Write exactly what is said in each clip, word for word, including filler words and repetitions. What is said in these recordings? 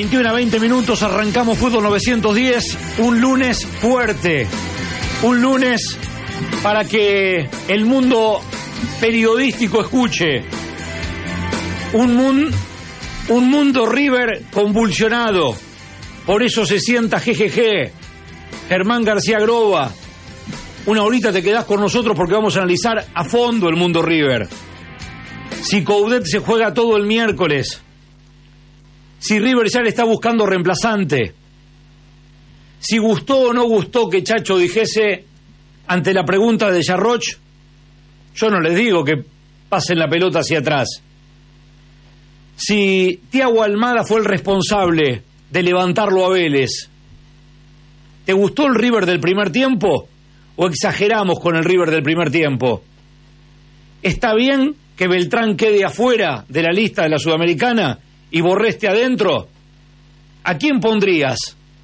veintiuno a veinte minutos, arrancamos Fútbol novecientos diez, un lunes fuerte, un lunes para que el mundo periodístico escuche, un, mun, un mundo River convulsionado, por eso se sienta jejeje, Germán García Groba, una horita te quedás con nosotros porque vamos a analizar a fondo el mundo River, si Coudet se juega todo el miércoles, si River ya le está buscando reemplazante, si gustó o no gustó que Chacho dijese ante la pregunta de Yarroch, yo no les digo que pasen la pelota hacia atrás. Si Thiago Almada fue el responsable de levantarlo a Vélez, ¿te gustó el River del primer tiempo o exageramos con el River del primer tiempo? ¿Está bien que Beltrán quede afuera de la lista de la Sudamericana y Borré esté adentro? ¿A quién pondrías?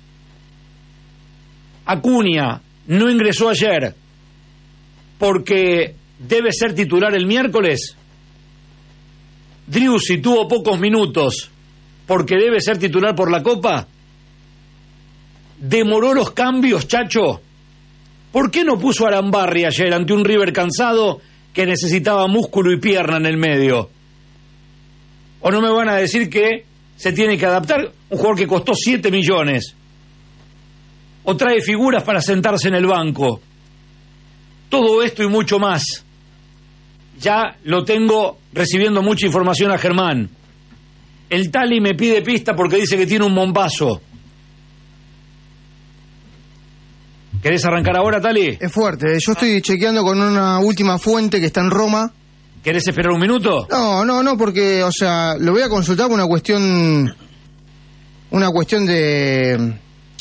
Acuña no ingresó ayer porque debe ser titular el miércoles. Driussi tuvo pocos minutos porque debe ser titular por la Copa. ¿Demoró los cambios, Chacho? ¿Por qué no puso a Arambarri ayer ante un River cansado que necesitaba músculo y pierna en el medio? ¿O no me van a decir que se tiene que adaptar un jugador que costó siete millones? ¿O trae figuras para sentarse en el banco? Todo esto y mucho más. Ya lo tengo recibiendo mucha información a Germán. El Tali me pide pista porque dice que tiene un bombazo. ¿Querés arrancar ahora, Tali? Es fuerte. Yo estoy chequeando con una última fuente que está en Roma. ¿Querés esperar un minuto? No, no, no, porque, o sea, lo voy a consultar por una cuestión, una cuestión de,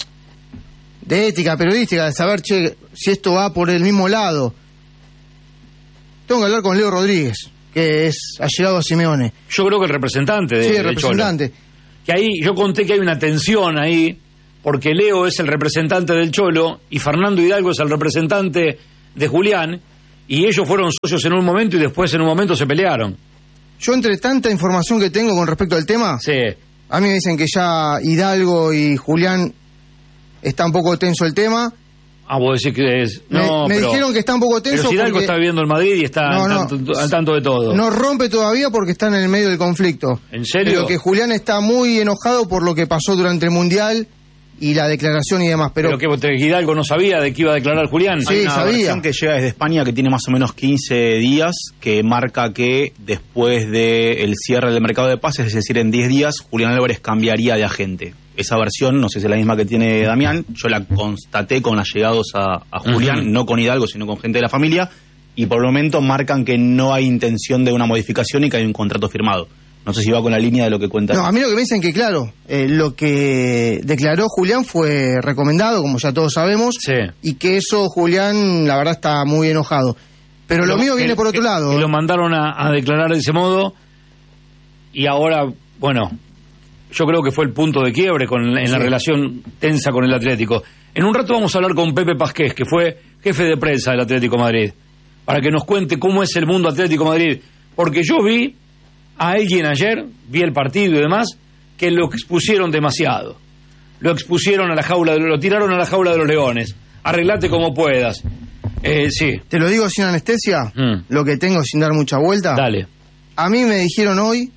de ética periodística, de saber, che, si esto va por el mismo lado. Tengo que hablar con Leo Rodríguez, que es allegado a Simeone. Yo creo que el representante de, sí, el del representante. Cholo. Que ahí, yo conté que hay una tensión ahí, porque Leo es el representante del Cholo y Fernando Hidalgo es el representante de Julián, y ellos fueron socios en un momento y después en un momento se pelearon. Yo, entre tanta información que tengo con respecto al tema, sí. A mí me dicen que ya Hidalgo y Julián está un poco tenso el tema. Ah, vos decís que es... No, me me pero, dijeron que está un poco tenso. Pero si Hidalgo porque... está viviendo en Madrid y está no, al, no, tanto, al tanto de todo. No rompe todavía porque está en el medio del conflicto. ¿En serio? Pero que Julián está muy enojado por lo que pasó durante el Mundial y la declaración y demás. Pero, pero que Hidalgo no sabía de qué iba a declarar Julián. Sí, Hay una sabía. versión que llega desde España que tiene más o menos quince días, que marca que después del cierre del mercado de pases, es decir, en diez días, Julián Álvarez cambiaría de agente. Esa versión, no sé si es la misma que tiene Damián, yo la constaté con allegados a, a Julián, uh-huh. no con Hidalgo, sino con gente de la familia, y por el momento marcan que no hay intención de una modificación y que hay un contrato firmado. No sé si va con la línea de lo que cuenta. No, a mí lo que me dicen que, claro, eh, lo que declaró Julián fue recomendado, como ya todos sabemos, sí. Y que eso Julián, la verdad, está muy enojado. Pero lo, lo mío viene que, por otro que, lado. Que lo mandaron a, a declarar de ese modo, y ahora, bueno, yo creo que fue el punto de quiebre con, en sí. la relación tensa con el Atlético. En un rato vamos a hablar con Pepe Pasqués, que fue jefe de prensa del Atlético Madrid, para que nos cuente cómo es el mundo Atlético Madrid, porque yo vi a alguien ayer, vi el partido y demás, que lo expusieron demasiado. Lo expusieron a la jaula, de, lo tiraron a la jaula de los leones. Arreglate como puedas. Eh, sí. Te lo digo sin anestesia, mm. lo que tengo sin dar mucha vuelta. Dale. A mí me dijeron hoy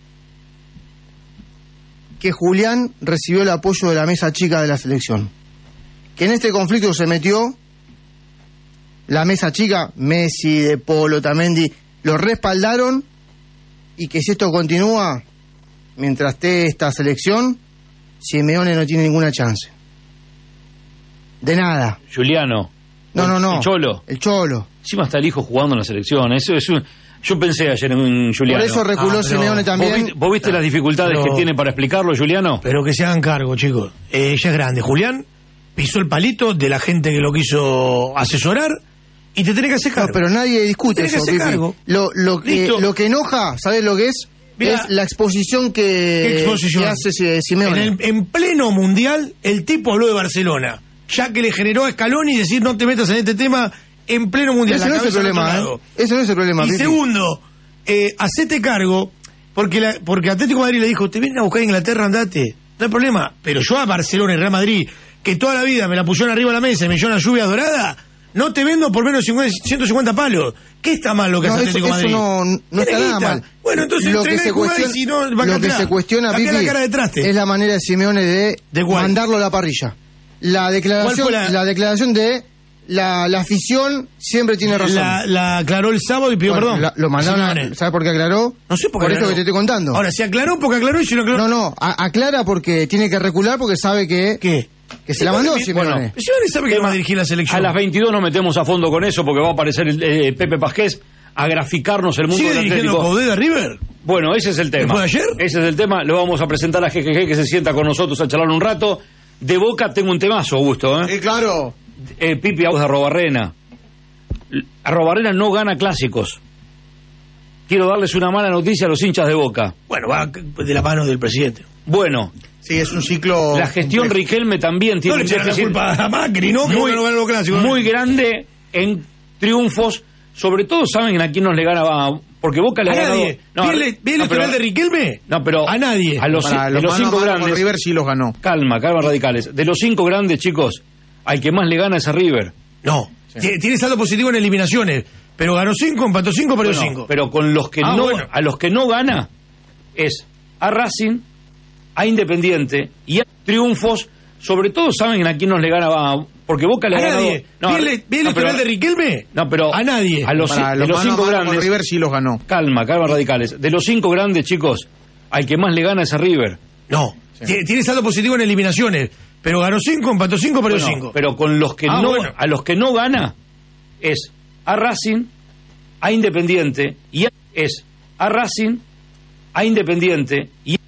que Julián recibió el apoyo de la mesa chica de la selección. Que en este conflicto se metió la mesa chica, Messi, De Paul, Otamendi, lo respaldaron. Y que si esto continúa, mientras esté esta selección, Simeone no tiene ninguna chance. De nada. Juliano. No, no, no. El Cholo. El Cholo. Encima está el hijo jugando en la selección. Eso es un... Yo pensé ayer en Juliano. Por eso reculó ah, Simeone también. ¿Vos viste, vos viste ah, las dificultades pero, que tiene para explicarlo, Juliano? Pero que se hagan cargo, chicos. Eh, ella es grande. Julián pisó el palito de la gente que lo quiso asesorar. Y te tenés que hacer cargo. No, pero nadie discute eso, que cargo. Lo, lo, que, lo que enoja, ¿sabes lo que es? Mirá, es la exposición que, exposición? que hace Simeone. En, el, en pleno mundial, el tipo habló de Barcelona, ya que le generó a Scaloni decir no te metas en este tema en pleno mundial. Ese no es el problema, ¿eh? Ese no es el problema. Y Pipi. segundo, eh, hacete cargo, porque, la, porque Atlético de Madrid le dijo, te vienen a buscar a Inglaterra, andate. No hay problema. Pero yo a Barcelona y Real Madrid, que toda la vida me la pusieron arriba de la mesa y me dio una lluvia dorada, no te vendo por menos de ciento cincuenta palos. ¿Qué está mal lo que No, hace eso, Atlético eso Madrid? no, no está nada mal. Bueno, entonces lo que entrená se y jugá, cuestiona, y si no, va a lo que cambiar. se cuestiona, Cambiá Pipi, la cara de traste. es la manera de Simeone de, ¿De cuál? mandarlo a la parrilla. La declaración, ¿Cuál fue la- la declaración de la, la afición siempre tiene razón. La, la aclaró el sábado y pidió Bueno, perdón. la- lo mandaron a, Simeone. ¿sabe por qué aclaró? No sé por qué Por esto aclaró. que te estoy contando. Ahora, ¿se aclaró porque aclaró y si no aclaró? No, no, a- aclara porque tiene que recular porque sabe que, ¿Qué? que se la mandó Bueno, Simeone. bueno, Simeone sabe que va a dirigir la selección. A las veintidós nos metemos a fondo con eso porque va a aparecer el, eh, Pepe Pasqués a graficarnos el mundo ¿Sigue del dirigiendo Atlético. Coudet a River? Bueno, ese es el tema. ¿Después de ayer? Ese es el tema. Lo vamos a presentar a G G G que se sienta con nosotros a charlar un rato. De Boca tengo un temazo, Augusto. ¿eh? Eh, claro. Eh, Pipi Aguas de Arrobarrena. Arrobarrena no gana clásicos. Quiero darles una mala noticia a los hinchas de Boca. Bueno, va de la mano del presidente. Bueno, Sí, es un ciclo. la gestión complejo. Riquelme también tiene No le un echan la déficit culpa a Macri, ¿no? Que muy, Boca no gana los clásicos. muy grande en triunfos. Sobre todo saben a quién nos le ganaba. Porque Boca le A ha ganado. nadie. No, ¿Bien el no, historial pero- de Riquelme? No, pero. A nadie. A los, Para de los los mano cinco a mano con grandes. River sí los ganó. Calma, calma, radicales. De los cinco grandes, chicos, al que más le gana es a River. No. Tiene- Tiene saldo positivo en eliminaciones. Pero ganó cinco, empató cinco, perdió Bueno, cinco. pero con los que Ah, no, bueno. a los que no gana es a Racing, a Independiente y a triunfos. Sobre todo saben a quién nos le ganaba. Porque Boca le A ha ganado. nadie. No, ¿Bien, el- bien el no, pero- historial de Riquelme? No, pero. A nadie. A los, Para de los los mano a cinco mano con grandes. River sí los ganó. Calma, calma, radicales. De los cinco grandes, chicos, al que más le gana es a River. No. Tiene- Tiene saldo positivo en eliminaciones. Pero ganó cinco, empató cinco, perdió Bueno, cinco. pero con los que Ah, no, bueno. a los que no gana es a Racing, a Independiente y a, es a Racing, a Independiente y